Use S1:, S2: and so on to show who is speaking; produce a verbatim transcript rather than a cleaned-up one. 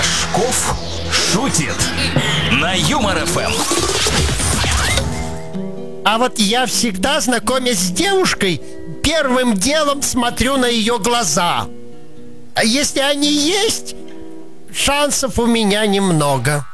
S1: Горшков шутит на Юмор эф эм.
S2: А вот я всегда, знакомясь с девушкой, первым делом смотрю на ее глаза. А если они есть, шансов у меня немного.